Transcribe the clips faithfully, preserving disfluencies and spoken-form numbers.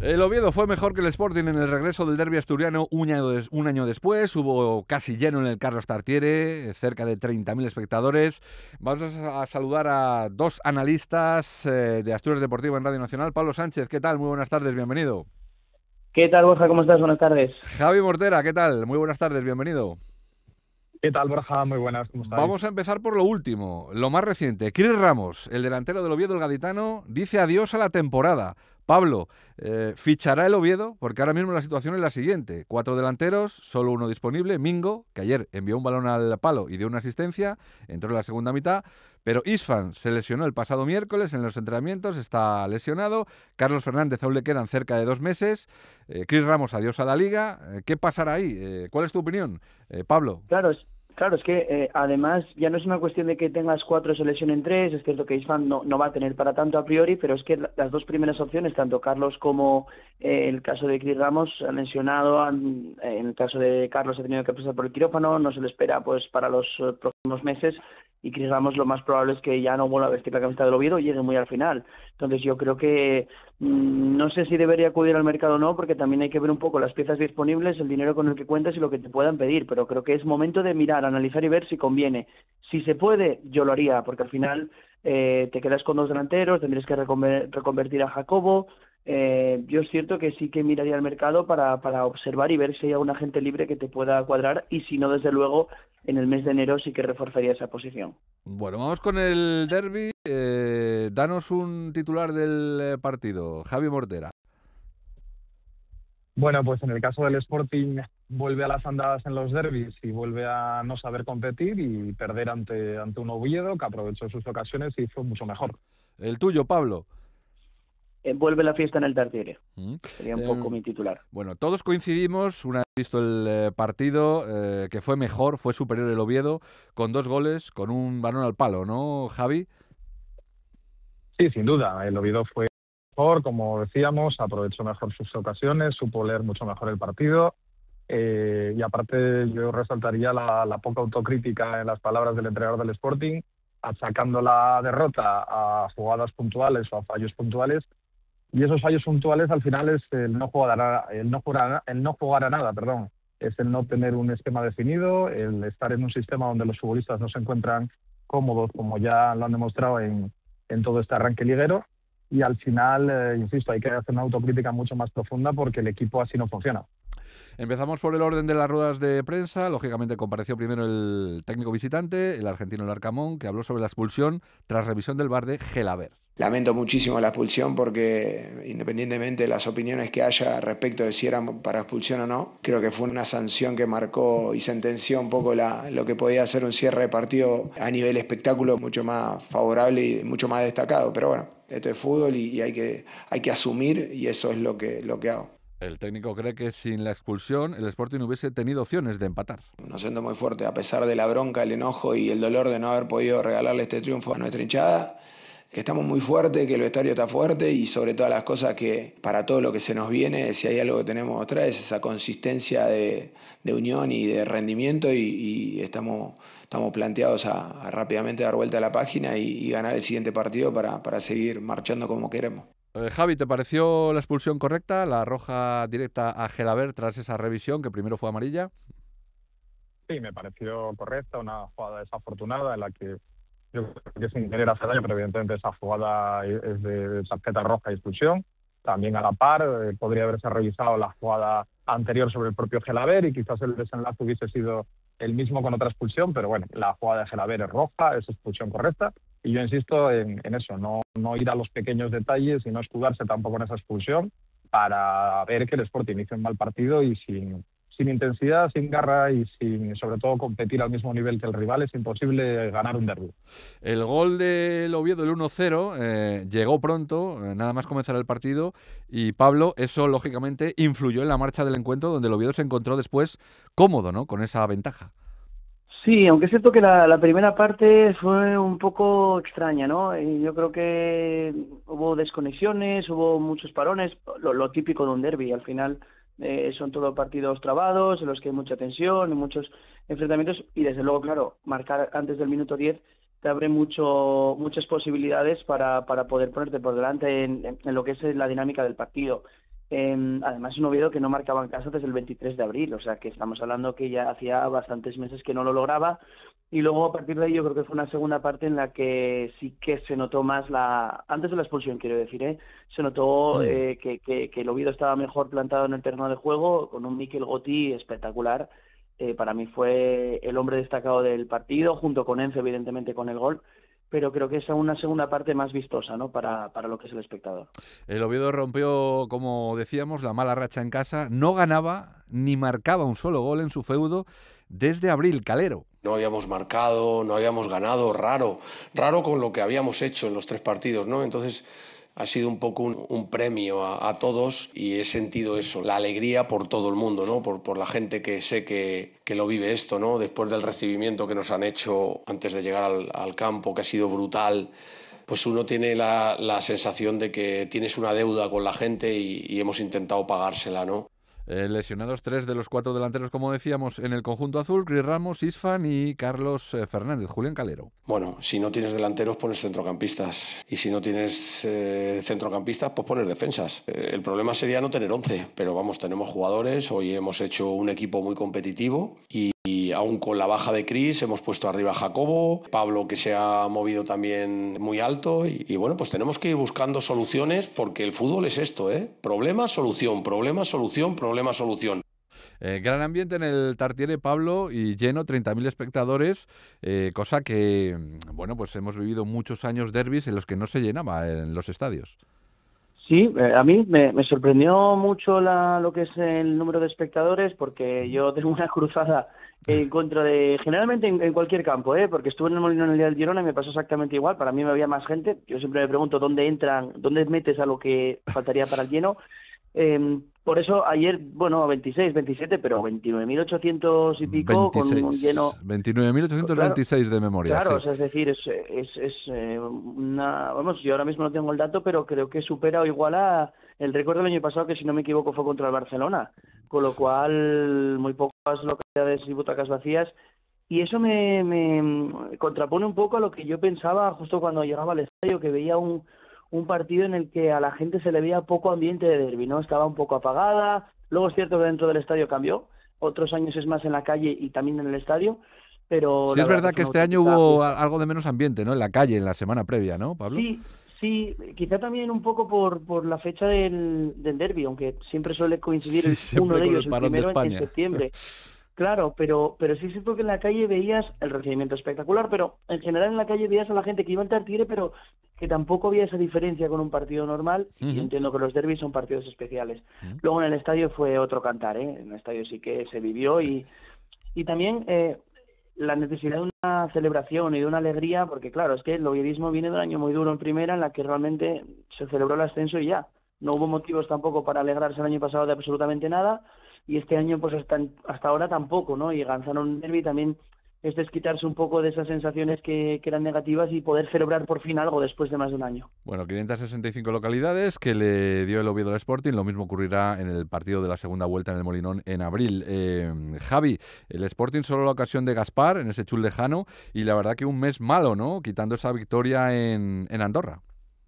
El Oviedo fue mejor que el Sporting en el regreso del derbi asturiano un año, des- un año después. Hubo casi lleno en el Carlos Tartiere, cerca de treinta mil espectadores. Vamos a, a saludar a dos analistas eh, de Asturias Deportivo en Radio Nacional. Pablo Sánchez, ¿qué tal? Muy buenas tardes, bienvenido. ¿Qué tal, Borja? ¿Cómo estás? Buenas tardes. Javi Mortera, ¿qué tal? Muy buenas tardes, bienvenido. ¿Qué tal, Borja? Muy buenas, ¿cómo estáis? Vamos a empezar por lo último, lo más reciente. Chris Ramos, el delantero del Oviedo, el gaditano, dice adiós a la temporada. Pablo, eh, ¿fichará el Oviedo? Porque ahora mismo la situación es la siguiente. Cuatro delanteros, solo uno disponible, Mingo, que ayer envió un balón al palo y dio una asistencia, entró en la segunda mitad, pero Isfan se lesionó el pasado miércoles en los entrenamientos, está lesionado. Carlos Fernández aún le quedan cerca de dos meses. Eh, Chris Ramos, adiós a la Liga. Eh, ¿Qué pasará ahí? Eh, ¿Cuál es tu opinión, eh, Pablo? Claro, es, claro, es que eh, además ya no es una cuestión de que tengas cuatro, se lesionen tres. Es cierto que Isfan no, no va a tener para tanto a priori, pero es que la- las dos primeras opciones, tanto Carlos como eh, el caso de Chris Ramos, han lesionado. Han- en el caso de Carlos ha tenido que pasar por el quirófano, no se le espera pues para los eh, próximos meses. Y Chris Ramos lo más probable es que ya no vuelva a vestir la camiseta del Oviedo y llegue muy al final. Entonces yo creo que mm, no sé si debería acudir al mercado o no, porque también hay que ver un poco las piezas disponibles, el dinero con el que cuentas y lo que te puedan pedir, pero creo que es momento de mirar, analizar y ver si conviene. Si se puede, yo lo haría, porque al final eh, te quedas con dos delanteros, tendrías que reconver- reconvertir a Jacobo. Eh, yo es cierto que sí que miraría al mercado para, para observar y ver si hay alguna gente libre que te pueda cuadrar, y si no, desde luego, en el mes de enero sí que reforzaría esa posición. Bueno, vamos con el derbi. Eh, danos un titular del eh, partido, Javi Mortera. Bueno, pues en el caso del Sporting vuelve a las andadas en los derbis y vuelve a no saber competir y perder ante, ante un Oviedo que aprovechó sus ocasiones y fue mucho mejor. El tuyo, Pablo. Eh, vuelve la fiesta en el Tartiere, Mm. sería un poco Eh, mi titular. bueno, todos coincidimos, una vez visto el eh, partido, eh, que fue mejor, fue superior el Oviedo, con dos goles, con un balón al palo, ¿no, Javi? Sí, sin duda, el Oviedo fue mejor, como decíamos, aprovechó mejor sus ocasiones, supo leer mucho mejor el partido. Eh, y aparte yo resaltaría la, la poca autocrítica en las palabras del entrenador del Sporting, achacando la derrota a jugadas puntuales o a fallos puntuales. Y esos fallos puntuales al final es el no jugar a, el no jugar a, el no jugar a nada, perdón. Es el no tener un esquema definido, el estar en un sistema donde los futbolistas no se encuentran cómodos, como ya lo han demostrado en, en todo este arranque liguero. Y al final, eh, insisto, hay que hacer una autocrítica mucho más profunda porque el equipo así no funciona. Empezamos por el orden de las ruedas de prensa. Lógicamente compareció primero el técnico visitante, el argentino Larcamón, que habló sobre la expulsión tras revisión del V A R de Gelaber. Lamento muchísimo la expulsión porque independientemente de las opiniones que haya respecto de si era para expulsión o no, creo que fue una sanción que marcó y sentenció un poco la, lo que podía ser un cierre de partido a nivel espectáculo mucho más favorable y mucho más destacado. Pero bueno, esto es fútbol y, y hay, que, hay que asumir, y eso es lo que, lo que hago. El técnico cree que sin la expulsión el Sporting hubiese tenido opciones de empatar. Nos siento muy fuerte, a pesar de la bronca, el enojo y el dolor de no haber podido regalarle este triunfo a nuestra hinchada, que estamos muy fuertes, que el vestuario está fuerte y sobre todas las cosas que para todo lo que se nos viene, si hay algo que tenemos que mostrar es esa consistencia de, de unión y de rendimiento, y, y estamos, estamos planteados a, a rápidamente dar vuelta a la página y, y ganar el siguiente partido para, para seguir marchando como queremos. Eh, Javi, ¿te pareció la expulsión correcta, la roja directa a Gelaber tras esa revisión, que primero fue amarilla? Sí, me pareció correcta, una jugada desafortunada en la que yo creo que sin querer hacer daño, pero evidentemente esa jugada es de tarjeta roja y expulsión. También a la par eh, podría haberse revisado la jugada anterior sobre el propio Gelaber y quizás el desenlace hubiese sido el mismo con otra expulsión, pero bueno, la jugada de Gelaber es roja, es expulsión correcta. Y yo insisto en, en eso, no, no ir a los pequeños detalles y no escudarse tampoco en esa expulsión para ver que el Sporting hizo un mal partido y sin, sin intensidad, sin garra y sin, sobre todo, competir al mismo nivel que el rival, es imposible ganar un derbi. El gol del Oviedo, el uno cero, eh, llegó pronto, eh, nada más comenzar el partido, y Pablo, eso lógicamente influyó en la marcha del encuentro, donde el Oviedo se encontró después cómodo, ¿no?, con esa ventaja. Sí, aunque es cierto que la, la primera parte fue un poco extraña, ¿no? Y yo creo que hubo desconexiones, hubo muchos parones, lo, lo típico de un derbi. Al final eh, son todos partidos trabados, en los que hay mucha tensión y muchos enfrentamientos, y desde luego, claro, marcar antes del minuto diez te abre mucho, muchas posibilidades para, para poder ponerte por delante en, en lo que es la dinámica del partido. Eh, además, un Oviedo que no marcaba en casa desde el veintitrés de abril, o sea que estamos hablando que ya hacía bastantes meses que no lo lograba. Y luego, a partir de ahí, yo creo que fue una segunda parte en la que sí que se notó más la... Antes de la expulsión, quiero decir, ¿eh? Se notó Sí. eh, que, que, que el Oviedo estaba mejor plantado en el terreno de juego, con un Mikel Gotti espectacular. Eh, para mí fue el hombre destacado del partido, junto con Enzo, evidentemente, con el gol. Pero creo que es una segunda parte más vistosa, ¿no? Para, para lo que es el espectador. El Oviedo rompió, como decíamos, la mala racha en casa. No ganaba ni marcaba un solo gol en su feudo desde abril, Calero. No habíamos marcado, no habíamos ganado, raro, raro con lo que habíamos hecho en los tres partidos, ¿no? Entonces ha sido un poco un, un premio a, a todos y he sentido eso, la alegría por todo el mundo, ¿no? Por, por la gente que sé que, que lo vive esto, ¿no? Después del recibimiento que nos han hecho antes de llegar al, al campo, que ha sido brutal, pues uno tiene la, la sensación de que tienes una deuda con la gente y, y hemos intentado pagársela, ¿no? Eh, lesionados tres de los cuatro delanteros, como decíamos, en el conjunto azul: Cris Ramos, Isfan y Carlos eh, Fernández. Julián Calero. Bueno, si no tienes delanteros, pones centrocampistas. Y si no tienes eh, centrocampistas, pues pones defensas. Eh, el problema sería no tener once. Pero vamos, tenemos jugadores. Hoy hemos hecho un equipo muy competitivo. Y, y aún con la baja de Cris, hemos puesto arriba a Jacobo. Pablo, que se ha movido también muy alto. Y, y bueno, pues tenemos que ir buscando soluciones, porque el fútbol es esto, ¿eh? Problema, solución, problema, solución, problema, solución. Eh, gran ambiente en el Tartiere, Pablo, y lleno, treinta mil espectadores, eh, cosa que, bueno, pues hemos vivido muchos años derbis en los que no se llenaba en los estadios. Sí, eh, a mí me, me sorprendió mucho la, lo que es el número de espectadores, porque yo tengo una cruzada en contra de, generalmente en, en cualquier campo, ¿eh? Porque estuve en el Molinón el día del Girona y me pasó exactamente igual. Para mí me había más gente. Yo siempre me pregunto dónde entran, dónde metes a lo que faltaría para el lleno. Eh, por eso ayer, bueno, veintiséis, veintisiete, pero veintinueve mil ochocientos y pico con un lleno. veintinueve mil ochocientos veintiséis Claro, de memoria. claro, Sí. o sea, es decir, es, es, es eh, una, vamos, yo ahora mismo no tengo el dato, pero creo que supera o iguala el récord del año pasado, que si no me equivoco fue contra el Barcelona, con lo cual muy pocas localidades y butacas vacías. Y eso me, me contrapone un poco a lo que yo pensaba justo cuando llegaba al estadio, que veía un, un partido en el que a la gente se le veía poco ambiente de derbi, ¿no? Estaba un poco apagada. Luego es cierto que dentro del estadio cambió, otros años es más en la calle y también en el estadio, pero Sí, la es verdad verdad que que es este una año auténtica hubo fiesta. a- algo de menos ambiente, ¿no? En la calle, en la semana previa, ¿no, Pablo? Sí, sí, quizá también un poco por, por la fecha del, del derbi, aunque siempre suele coincidir Sí, el- uno siempre de con ellos, el el parón de primero, en, en España. septiembre. Claro, pero pero sí siento que en la calle veías el recibimiento espectacular, pero en general en la calle veías a la gente que iba al Tartiere, pero que tampoco había esa diferencia con un partido normal. Y Ujú. yo entiendo que los derbis son partidos especiales. Ujú. Luego en el estadio fue otro cantar, ¿eh? En el estadio sí que se vivió Sí. y, y también eh, la necesidad de una celebración y de una alegría, porque claro, es que el oviedismo viene de un año muy duro en primera, en la que realmente se celebró el ascenso y ya. No hubo motivos tampoco para alegrarse el año pasado de absolutamente nada, y este año pues hasta, hasta ahora tampoco, ¿no? Y lanzar un derbi también es desquitarse un poco de esas sensaciones que, que eran negativas y poder celebrar por fin algo después de más de un año. Bueno, quinientas sesenta y cinco localidades que le dio el Oviedo al Sporting. Lo mismo ocurrirá en el partido de la segunda vuelta en el Molinón en abril. Eh, Javi, el Sporting solo la ocasión de Gaspar en ese chul lejano, y la verdad que un mes malo, ¿no? Quitando esa victoria en, en Andorra.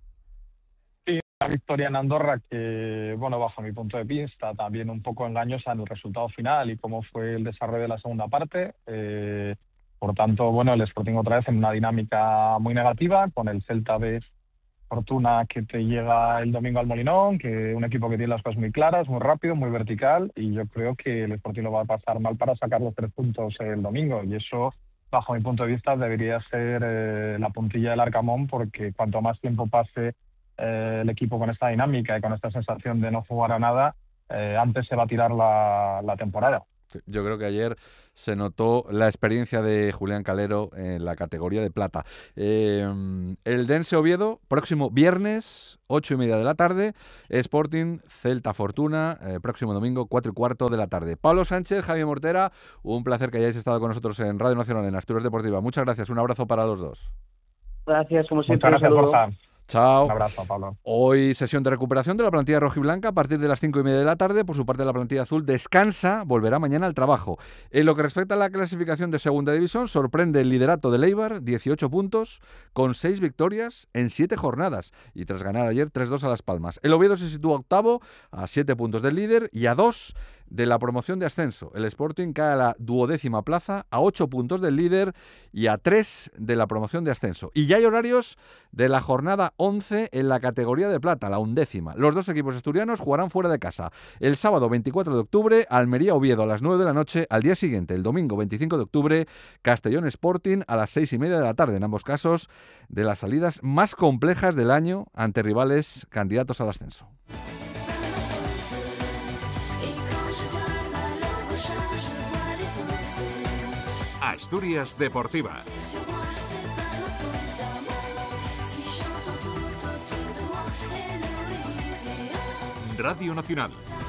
Sí, una victoria en Andorra que, bueno, bajo mi punto de vista, también un poco engañosa en el resultado final y cómo fue el desarrollo de la segunda parte. Eh, por tanto, bueno, el Sporting otra vez en una dinámica muy negativa, con el Celta de Fortuna que te llega el domingo al Molinón, que un equipo que tiene las cosas muy claras, muy rápido, muy vertical, y yo creo que el Sporting lo va a pasar mal para sacar los tres puntos el domingo, y eso, bajo mi punto de vista, debería ser eh, la puntilla del Arcamón, porque cuanto más tiempo pase eh, el equipo con esta dinámica y con esta sensación de no jugar a nada, eh, antes se va a tirar la, la temporada. Yo creo que ayer se notó la experiencia de Julián Calero en la categoría de plata. Eh, el Dense Oviedo, próximo viernes, ocho y media de la tarde. Sporting, Celta Fortuna, eh, próximo domingo, cuatro y cuarto de la tarde. Pablo Sánchez, Javier Mortera, un placer que hayáis estado con nosotros en Radio Nacional, en Asturias Deportiva. Muchas gracias, un abrazo para los dos. Gracias, como siempre. Muchas gracias, un saludo. Borja. Chao. Un abrazo, Pablo. Hoy sesión de recuperación de la plantilla rojiblanca a partir de las cinco y media de la tarde. Por su parte, la plantilla azul descansa, volverá mañana al trabajo. En lo que respecta a la clasificación de segunda división, sorprende el liderato del Eibar, dieciocho puntos, con seis victorias en siete jornadas. Y tras ganar ayer tres dos a Las Palmas. El Oviedo se sitúa octavo, a siete puntos del líder y a dos de la promoción de ascenso. El Sporting cae a la duodécima plaza, a ocho puntos del líder y a tres de la promoción de ascenso. Y ya hay horarios de la jornada once en la categoría de plata, la undécima. Los dos equipos asturianos jugarán fuera de casa. El sábado veinticuatro de octubre, Almería-Oviedo a las nueve de la noche. Al día siguiente, el domingo veinticinco de octubre, Castellón Sporting a las seis y media de la tarde. En ambos casos, de las salidas más complejas del año ante rivales candidatos al ascenso. Asturias Deportiva. Radio Nacional.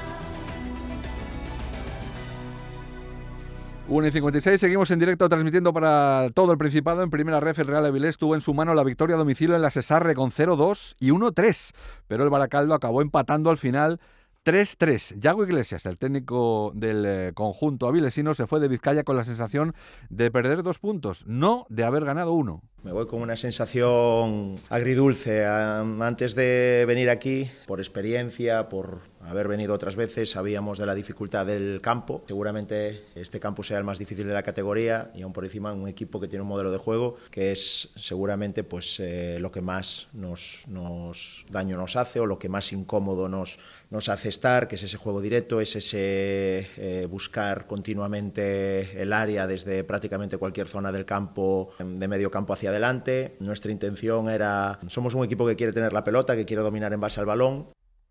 una y cincuenta y seis, seguimos en directo transmitiendo para todo el Principado. En primera ref, el Real Avilés tuvo en su mano la victoria a domicilio en la Sesarre con cero dos y uno tres, pero el Baracaldo acabó empatando al final tres tres. Yago Iglesias, el técnico del eh, conjunto avilesino, se fue de Vizcaya con la sensación de perder dos puntos, no de haber ganado uno. Me voy con una sensación agridulce. Antes de venir aquí, por experiencia, por haber venido otras veces, sabíamos de la dificultad del campo. Seguramente este campo sea el más difícil de la categoría y aún por encima un equipo que tiene un modelo de juego que es seguramente pues, eh, lo que más nos, nos daño nos hace o lo que más incómodo nos, nos hace estar, que es ese juego directo, es ese eh, buscar continuamente el área desde prácticamente cualquier zona del campo, de medio campo hacia adelante. Nuestra intención era, somos un equipo que quiere tener la pelota, que quiere dominar en base al balón.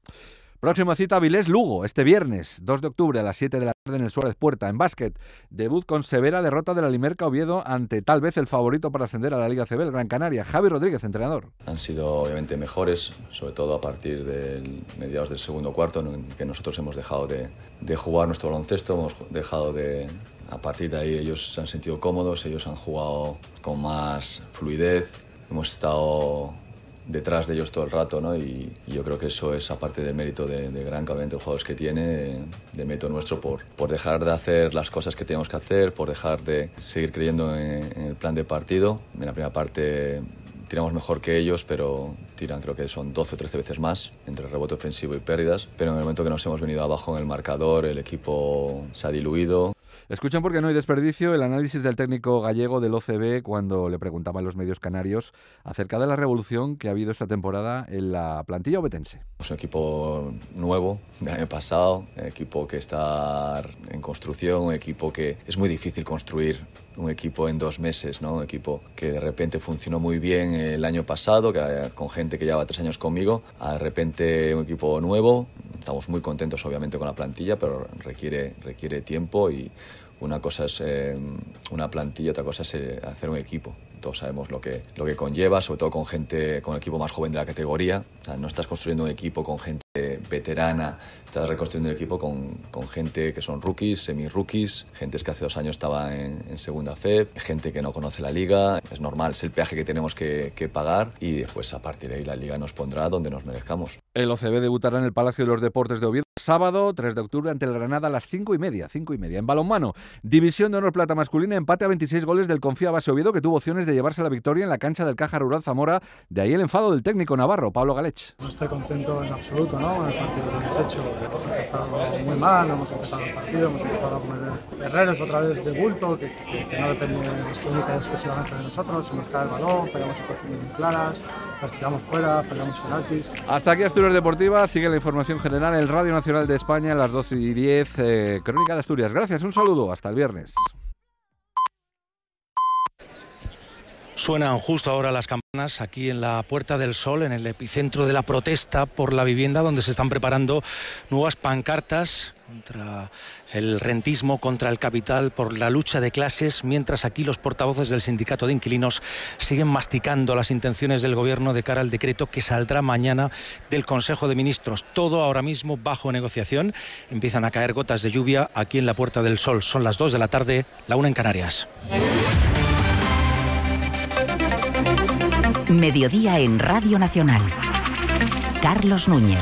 Próxima cita, Avilés-Lugo, este viernes, dos de octubre a las siete de la tarde en el Suárez Puerta. En básquet, debut con severa derrota de la Limerca Oviedo ante tal vez el favorito para ascender a la Liga C B, el Gran Canaria. Javi Rodríguez, entrenador. Han sido obviamente mejores, sobre todo a partir de mediados del segundo cuarto, en que nosotros hemos dejado de, de jugar nuestro baloncesto, hemos dejado de... A partir de ahí ellos se han sentido cómodos, ellos han jugado con más fluidez, hemos estado detrás de ellos todo el rato, ¿no? Y, y yo creo que eso es, aparte del mérito de, de Gran, obviamente los jugadores que tiene, de mérito nuestro por, por dejar de hacer las cosas que tenemos que hacer, por dejar de seguir creyendo en, en el plan de partido. En la primera parte tiramos mejor que ellos, pero tiran creo que son doce o trece veces más entre rebote ofensivo y pérdidas, pero en el momento que nos hemos venido abajo en el marcador, el equipo se ha diluido. Escuchan porque no hay desperdicio el análisis del técnico gallego del O C B cuando le preguntaban los medios canarios acerca de la revolución que ha habido esta temporada en la plantilla obetense. Es un equipo nuevo del año pasado, un equipo que está en construcción, un equipo que es muy difícil construir. Un equipo en dos meses, ¿no? Un equipo que de repente funcionó muy bien el año pasado, que, con gente que lleva tres años conmigo. De repente un equipo nuevo. Estamos muy contentos obviamente con la plantilla, pero requiere, requiere tiempo y una cosa es eh, una plantilla, otra cosa es eh, hacer un equipo. Todos sabemos lo que, lo que conlleva, sobre todo con gente, con el equipo más joven de la categoría. O sea, no estás construyendo un equipo con gente veterana, estás reconstruyendo el equipo con, con gente que son rookies, semi-rookies, gente que hace dos años estaba en, en segunda F E P, gente que no conoce la liga. Es normal, es el peaje que tenemos que, que pagar y después a partir de ahí la liga nos pondrá donde nos merezcamos. El O C B debutará en el Palacio de los Deportes de Oviedo sábado tres de octubre ante el Granada a las cinco y media, cinco y media. En balonmano, División de Honor Plata masculina, empate a veintiséis goles del Confía Base Oviedo, que tuvo opciones de llevarse la victoria en la cancha del Caja Rural Zamora. De ahí el enfado del técnico navarro, Pablo Galech. No estoy contento en absoluto, ¿no? Con el partido que hemos hecho. Hemos empezado muy mal, hemos empezado el partido, hemos empezado a cometer errores otra vez de bulto, que, que, que no dependen única y exclusivamente de nosotros. Se nos cae el balón, pegamos situaciones muy claras, las tiramos fuera, pegamos penaltis. Hasta aquí Asturias Deportiva, sigue la información general en Radio Nacional de España a las doce y diez, eh, Crónica de Asturias. Gracias, un saludo, hasta el viernes. Suenan justo ahora las campanas aquí en la Puerta del Sol, en el epicentro de la protesta por la vivienda, donde se están preparando nuevas pancartas contra el rentismo, contra el capital, por la lucha de clases, mientras aquí los portavoces del sindicato de inquilinos siguen masticando las intenciones del gobierno de cara al decreto que saldrá mañana del Consejo de Ministros. Todo ahora mismo bajo negociación. Empiezan a caer gotas de lluvia aquí en la Puerta del Sol. Son las dos de la tarde, la una en Canarias. Mediodía en Radio Nacional. Carlos Núñez.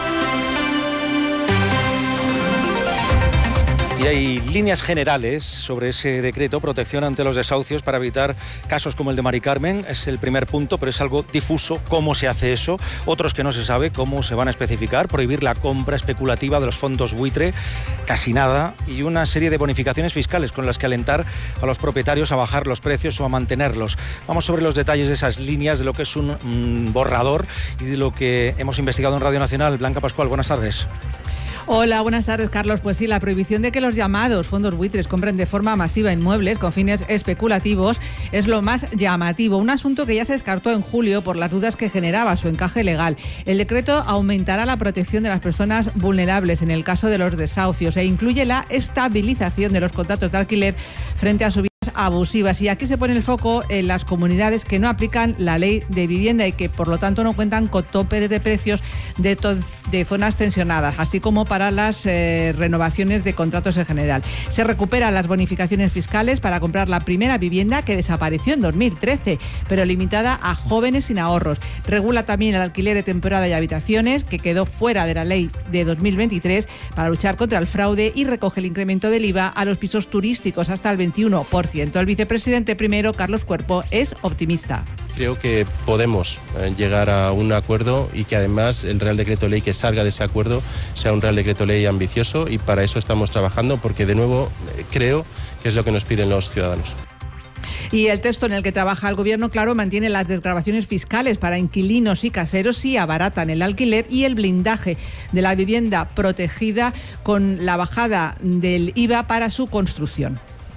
Y hay líneas generales sobre ese decreto, protección ante los desahucios para evitar casos como el de Mari Carmen. Es el primer punto, pero es algo difuso. ¿Cómo se hace eso? Otros que no se sabe cómo se van a especificar. Prohibir la compra especulativa de los fondos buitre, casi nada. Y una serie de bonificaciones fiscales con las que alentar a los propietarios a bajar los precios o a mantenerlos. Vamos sobre los detalles de esas líneas, de lo que es un mm, borrador y de lo que hemos investigado en Radio Nacional. Blanca Pascual, buenas tardes. Hola, buenas tardes, Carlos. Pues sí, la prohibición de que los llamados fondos buitres compren de forma masiva inmuebles con fines especulativos es lo más llamativo. Un asunto que ya se descartó en julio por las dudas que generaba su encaje legal. El decreto aumentará la protección de las personas vulnerables en el caso de los desahucios e incluye la estabilización de los contratos de alquiler frente a subidas abusivas. Y aquí se pone el foco en las comunidades que no aplican la ley de vivienda y que por lo tanto no cuentan con topes de precios de, de zonas tensionadas, así como para las eh, renovaciones de contratos en general. Se recuperan las bonificaciones fiscales para comprar la primera vivienda que desapareció en dos mil trece, pero limitada a jóvenes sin ahorros. Regula también el alquiler de temporada y habitaciones, que quedó fuera de la ley de dos mil veintitrés, para luchar contra el fraude, y recoge el incremento del I V A a los pisos turísticos hasta el veintiuno por ciento. El vicepresidente primero, Carlos Cuerpo, es optimista. Creo que podemos eh, llegar a un acuerdo y que además el Real Decreto Ley que salga de ese acuerdo sea un Real Decreto Ley ambicioso, y para eso estamos trabajando, porque de nuevo eh, creo que es lo que nos piden los ciudadanos. Y el texto en el que trabaja el Gobierno, claro, mantiene las desgravaciones fiscales para inquilinos y caseros y abaratan el alquiler y el blindaje de la vivienda protegida con la bajada del I V A para su construcción.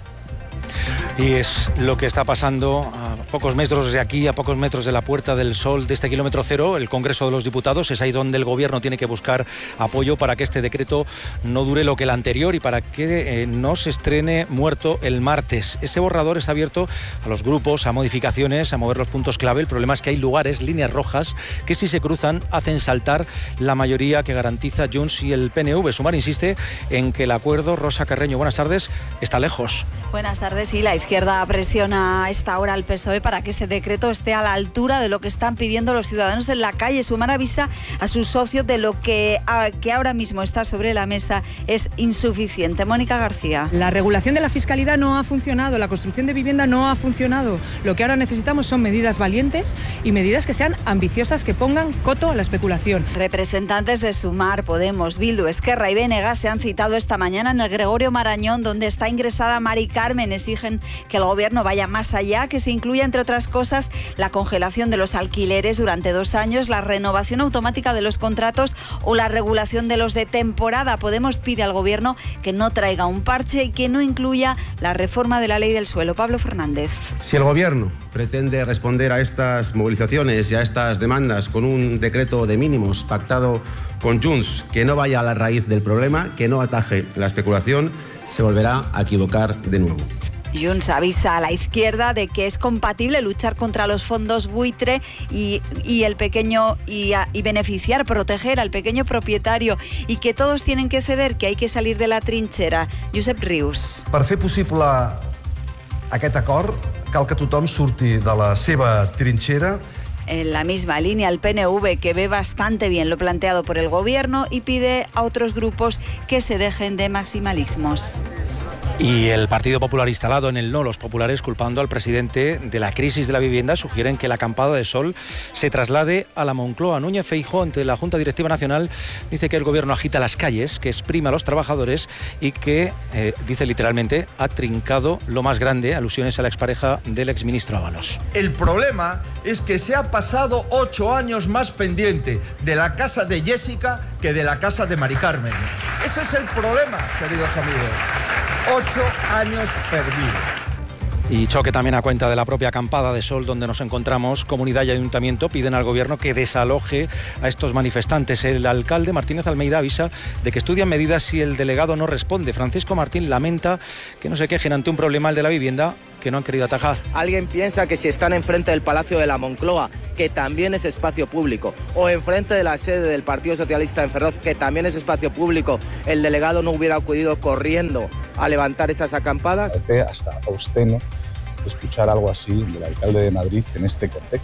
Y es lo que está pasando a pocos metros de aquí, a pocos metros de la Puerta del Sol de este kilómetro cero, el Congreso de los Diputados. Es ahí donde el Gobierno tiene que buscar apoyo para que este decreto no dure lo que el anterior y para que eh, no se estrene muerto el martes. Ese borrador está abierto a los grupos, a modificaciones, a mover los puntos clave. El problema es que hay lugares, líneas rojas, que si se cruzan hacen saltar la mayoría que garantiza Junts y el P N V. Sumar insiste en que el acuerdo, Rosa Carreño, buenas tardes, está lejos. Buenas tardes. Sí, la izquierda presiona a esta hora al P S O E para que ese decreto esté a la altura de lo que están pidiendo los ciudadanos en la calle. Sumar avisa a sus socios de lo que, a, que ahora mismo está sobre la mesa es insuficiente. Mónica García. La regulación de la fiscalidad no ha funcionado, la construcción de vivienda no ha funcionado. Lo que ahora necesitamos son medidas valientes y medidas que sean ambiciosas, que pongan coto a la especulación. Representantes de Sumar, Podemos, Bildu, Esquerra y B N G se han citado esta mañana en el Gregorio Marañón, donde está ingresada Mari Carmen. Exigen que el Gobierno vaya más allá, que se incluya, entre otras cosas, la congelación de los alquileres durante dos años, la renovación automática de los contratos o la regulación de los de temporada. Podemos pide al Gobierno que no traiga un parche y que no incluya la reforma de la ley del suelo. Pablo Fernández. Si el Gobierno pretende responder a estas movilizaciones y a estas demandas con un decreto de mínimos pactado con Junts que no vaya a la raíz del problema, que no ataje la especulación, se volverá a equivocar de nuevo. Junts avisa a la izquierda de que es compatible luchar contra los fondos buitre y, y el pequeño y, a, y beneficiar, proteger al pequeño propietario, y que todos tienen que ceder, que hay que salir de la trinchera. Josep Rius. Per fer possible aquest acord, cal que tothom surti de la seva trinchera. En la misma línea, el P N V, que ve bastante bien lo planteado por el Gobierno y pide a otros grupos que se dejen de maximalismos. Y el Partido Popular instalado en el no, los populares, culpando al presidente de la crisis de la vivienda, sugieren que la acampada de sol se traslade a la Moncloa. Núñez Feijóo, ante la Junta Directiva Nacional, dice que el Gobierno agita las calles, que exprime a los trabajadores y que, eh, dice literalmente, ha trincado lo más grande, alusiones a la expareja del exministro Ábalos. El problema es que se ha pasado ocho años más pendiente de la casa de Jessica que de la casa de Mari Carmen. Ese es el problema, queridos amigos. Ocho años perdidos. Y choque también a cuenta de la propia acampada de sol donde nos encontramos. Comunidad y ayuntamiento piden al Gobierno que desaloje a estos manifestantes. El alcalde Martínez Almeida avisa de que estudian medidas si el delegado no responde. Francisco Martín lamenta que no se quejen ante un problema, el de la vivienda, que no han querido atajar. Alguien piensa que si están enfrente del Palacio de la Moncloa, que también es espacio público, o enfrente de la sede del Partido Socialista en Ferroz, que también es espacio público, el delegado no hubiera acudido corriendo a levantar esas acampadas. Parece hasta obsceno escuchar algo así del alcalde de Madrid en este contexto.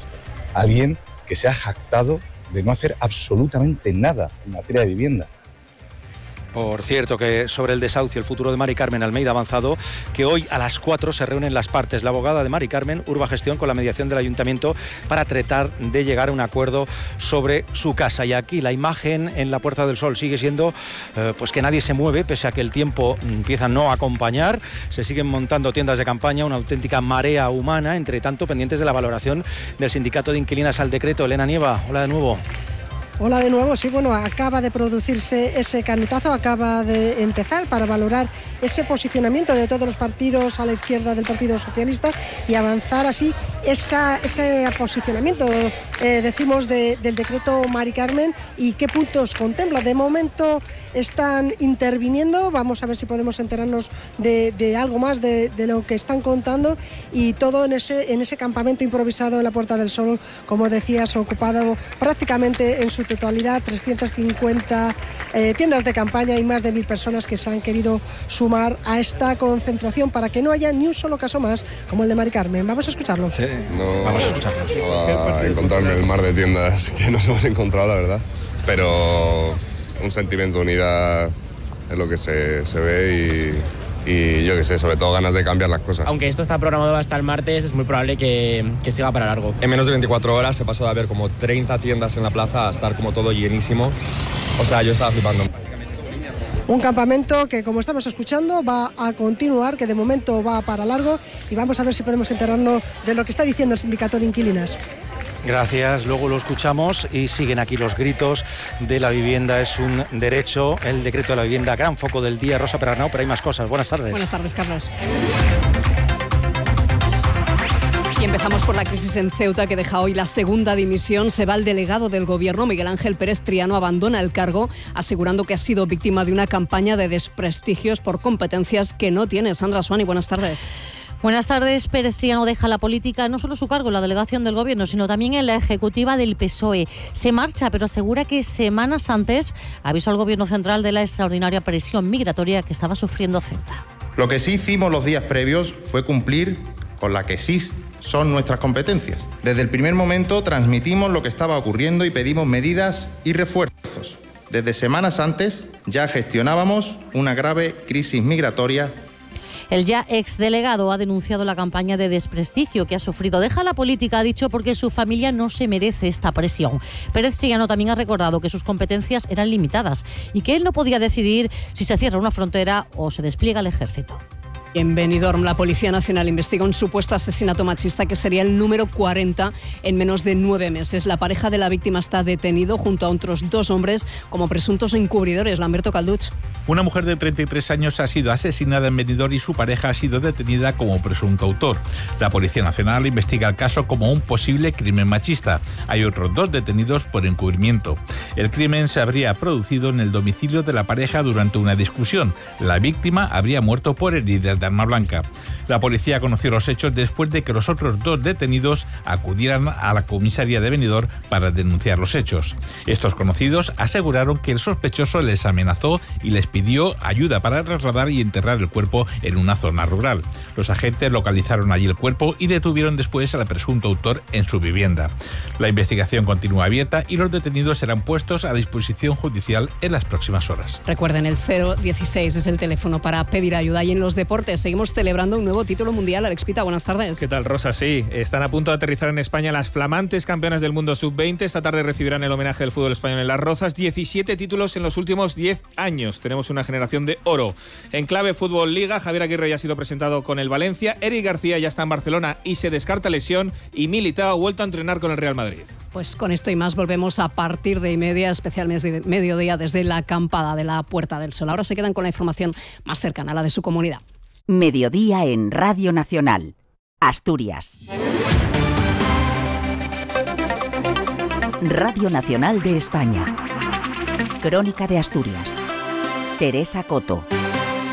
alguien que se ha jactado de no hacer absolutamente nada en materia de vivienda. Por cierto, que sobre el desahucio, el futuro de Mari Carmen Almeida ha avanzado, que hoy a las cuatro se reúnen las partes, la abogada de Mari Carmen, Urba Gestión, con la mediación del ayuntamiento para tratar de llegar a un acuerdo sobre su casa. Y aquí la imagen en la Puerta del Sol sigue siendo eh, pues que nadie se mueve, pese a que el tiempo empieza a no acompañar. Se siguen montando tiendas de campaña, una auténtica marea humana, entre tanto pendientes de la valoración del Sindicato de Inquilinas al decreto. Elena Nieva, hola de nuevo. Hola de nuevo, sí, bueno, acaba de producirse ese canutazo, acaba de empezar para valorar ese posicionamiento de todos los partidos a la izquierda del Partido Socialista y avanzar así esa, ese posicionamiento, eh, decimos, de, del decreto Mari Carmen y qué puntos contempla. De momento están interviniendo, vamos a ver si podemos enterarnos de, de algo más de, de lo que están contando, y todo en ese, en ese campamento improvisado en la Puerta del Sol, como decías, ocupado prácticamente en su totalidad, trescientas cincuenta eh, tiendas de campaña y más de mil personas que se han querido sumar a esta concentración para que no haya ni un solo caso más como el de Mari Carmen. Vamos a escucharlo. Sí, no, Vamos a escucharlo. No va a encontrarme el mar de tiendas que nos hemos encontrado, la verdad, pero un sentimiento de unidad es lo que se, se ve y... y yo qué sé, sobre todo ganas de cambiar las cosas. Aunque esto está programado hasta el martes, es muy probable que, que siga para largo. En menos de veinticuatro horas se pasó de haber como treinta tiendas en la plaza a estar como todo llenísimo. O sea, yo estaba flipando. Un campamento que, como estamos escuchando, va a continuar, que de momento va para largo, y vamos a ver si podemos enterarnos de lo que está diciendo el Sindicato de Inquilinas. Gracias, luego lo escuchamos y siguen aquí los gritos de la vivienda es un derecho, el decreto de la vivienda, gran foco del día. Rosa Perarnau, pero hay más cosas. Buenas tardes. Buenas tardes, Carlos. Y empezamos por la crisis en Ceuta, que deja hoy la segunda dimisión. Se va el delegado del Gobierno, Miguel Ángel Pérez Triano, abandona el cargo, asegurando que ha sido víctima de una campaña de desprestigios por competencias que no tiene. Sandra Suani, buenas tardes. Buenas tardes. Pérez Triano deja la política, no solo su cargo en la delegación del Gobierno, sino también en la ejecutiva del P S O E. Se marcha, pero asegura que semanas antes avisó al Gobierno central de la extraordinaria presión migratoria que estaba sufriendo Ceuta. Lo que sí hicimos los días previos fue cumplir con la que sí son nuestras competencias. Desde el primer momento transmitimos lo que estaba ocurriendo y pedimos medidas y refuerzos. Desde semanas antes ya gestionábamos una grave crisis migratoria. El ya exdelegado ha denunciado la campaña de desprestigio que ha sufrido. Deja la política, ha dicho, porque su familia no se merece esta presión. Pérez Triano también ha recordado que sus competencias eran limitadas y que él no podía decidir si se cierra una frontera o se despliega el ejército. En Benidorm, la Policía Nacional investiga un supuesto asesinato machista que sería el número cuarenta en menos de nueve meses. La pareja de la víctima está detenido junto a otros dos hombres como presuntos encubridores. Lamberto Calduch. Una mujer de treinta y tres años ha sido asesinada en Benidorm y su pareja ha sido detenida como presunto autor. La Policía Nacional investiga el caso como un posible crimen machista. Hay otros dos detenidos por encubrimiento. El crimen se habría producido en el domicilio de la pareja durante una discusión. La víctima habría muerto por heridas de arma blanca. La policía conoció los hechos después de que los otros dos detenidos acudieran a la comisaría de Benidorm para denunciar los hechos. Estos conocidos aseguraron que el sospechoso les amenazó y les pidió ayuda para trasladar y enterrar el cuerpo en una zona rural. Los agentes localizaron allí el cuerpo y detuvieron después al presunto autor en su vivienda. La investigación continúa abierta y los detenidos serán puestos a disposición judicial en las próximas horas. Recuerden, el cero dieciséis es el teléfono para pedir ayuda. Y en los deportes seguimos celebrando un nuevo título mundial. Alex Pita, buenas tardes. ¿Qué tal, Rosa? Sí, están a punto de aterrizar en España las flamantes campeonas del mundo sub veinte. Esta tarde recibirán el homenaje del fútbol español en Las Rozas. diecisiete títulos en los últimos diez años. Tenemos una generación de oro. En clave Fútbol Liga, Javier Aguirre ya ha sido presentado con el Valencia, Eric García ya está en Barcelona y se descarta lesión, y Militao ha vuelto a entrenar con el Real Madrid. Pues con esto y más volvemos a partir de y media, especialmente mediodía, desde la acampada de la Puerta del Sol. Ahora se quedan con la información más cercana a la de su comunidad. Mediodía en Radio Nacional, Asturias. Radio Nacional de España. Crónica de Asturias. Teresa Coto.